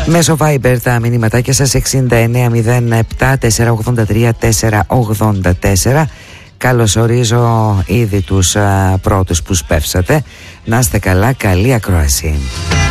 Μέσω Viber τα μηνύματάκια σας 6907 483 484. Καλωσορίζω ήδη τους πρώτους που σπεύσατε. Να είστε καλά, καλή ακρόαση.